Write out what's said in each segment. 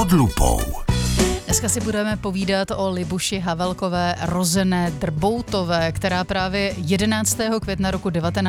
Pod lupou. Dneska si budeme povídat o Libuši Havelkové, rozené Drboutové, která právě 11. května roku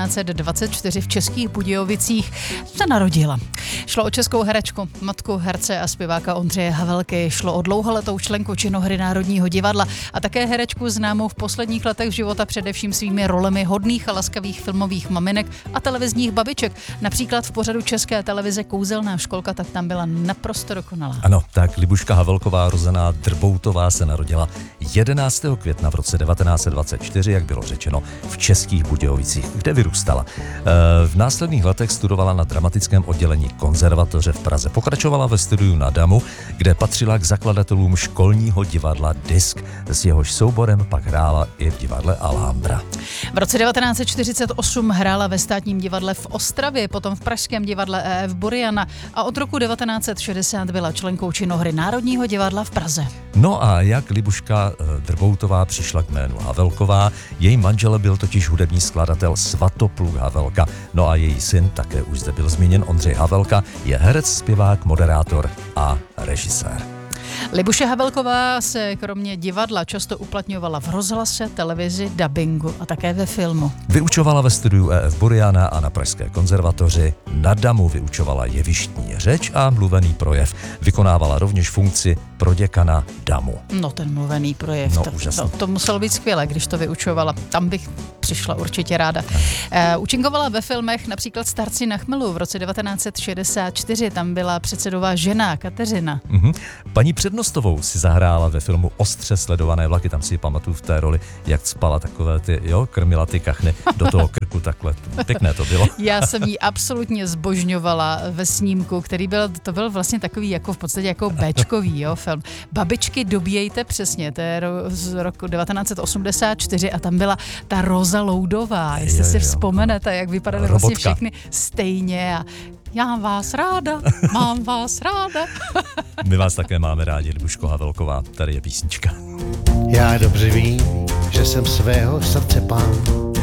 1924 v Českých Budějovicích se narodila. Šlo o českou herečku, matku herce a zpěváka Ondřeje Havelky. Šlo o dlouholetou členku činohry Národního divadla a také herečku známou v posledních letech života především svými rolemi hodných a laskavých filmových maminek a televizních babiček. Například v pořadu České televize Kouzelná školka, tak tam byla naprosto dokonalá. Ano, tak Libuška Havelková, rozená Drboutová, se narodila 11. května v roce 1924, jak bylo řečeno, v Českých Budějovicích, kde vyrůstala. V následných letech studovala na dramatickém oddělení konzervatoře v Praze. Pokračovala ve studiu na Damu, kde patřila k zakladatelům školního divadla Disk. S jehož souborem pak hrála i v divadle Alhambra. V roce 1948 hrála ve Státním divadle v Ostravě, potom v pražském divadle E.F. Buriana a od roku 1960 byla členkou činohry Národního divadla v Praze. No a jak Libuška Drboutová přišla k jménu Havelková? Její manžel byl totiž hudební skladatel Svatopluk Havelka. No a její syn, také už zde byl zmíněn, Ondřej Havelka, je herec, zpěvák, moderátor a režisér. Libuše Havelková se kromě divadla často uplatňovala v rozhlase, televizi, dabingu a také ve filmu. Vyučovala ve studiu E.F. Buriana a na Pražské konzervatoři. Na Damu vyučovala jevištní řeč a mluvený projev. Vykonávala rovněž funkci proděkana Damu. No ten mluvený projev, to muselo být skvělé, když to vyučovala. Tam bych přišla určitě ráda. Účinkovala ve filmech například Starci na chmelu v roce 1964, tam byla předsedová žena Kateřina. Paní Přednostovou si zahrála ve filmu Ostře sledované vlaky, tam si ji pamatuju v té roli, jak spala takové ty, krmila ty kachny do toho krku takhle. Pěkné to bylo. Já jsem ji absolutně zbožňovala ve snímku, který byl vlastně takový jako v podstatě jako béčkový film. Babičky dobíjejte, přesně, to je z roku 1984 a tam byla ta Roza Loudová, jestli si vzpomenete, jak vypadaly vlastně všechny stejně a já mám vás ráda, mám vás ráda. My vás také máme rádi, Libuško Havelková, tady je písnička. Já dobře vím, že jsem svého srdce pán.